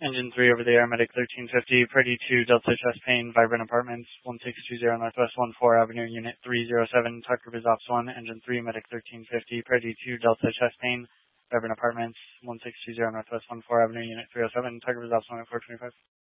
Engine 3 over the air, Medic 1350, Purdy 2, Delta Chest Pain, Vibrant Apartments, 1620 Northwest 14 Avenue, Unit 307, Tucker Biz Ops 1, Engine 3, Medic 1350, Purdy 2, Delta Chest Pain, Vibrant Apartments, 1620 Northwest 14 Avenue, Unit 307, Tucker Biz Ops 1 at 425.